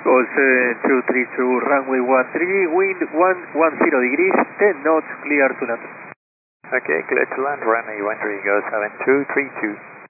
Go 7232, runway 13, wind 110 degrees, 10 knots, clear to land. Okay, clear to land, runway 13, go 7232.